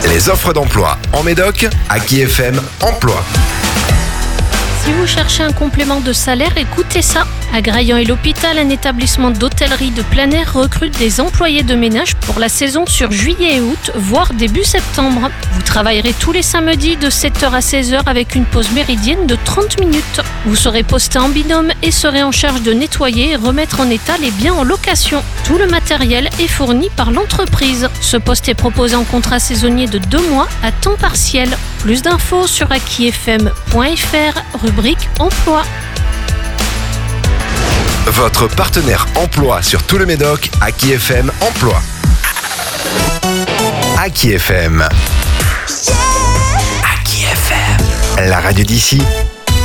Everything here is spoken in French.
Les offres d'emploi en Médoc, Aki FM Emploi. Si vous cherchez un complément de salaire, écoutez ça. À Graillan et l'Hôpital, un établissement d'hôtellerie de plein air recrute des employés de ménage pour la saison sur juillet et août, voire début septembre. Vous travaillerez tous les samedis de 7h à 16h avec une pause méridienne de 30 minutes. Vous serez posté en binôme et serez en charge de nettoyer et remettre en état les biens en location. Tout le matériel est fourni par l'entreprise. Ce poste est proposé en contrat saisonnier de 2 mois à temps partiel. Plus d'infos sur akifm.fr, rubrique emploi. Votre partenaire emploi sur tout le Médoc, Aki FM Emploi. Aki FM. Aki FM. La radio d'ici.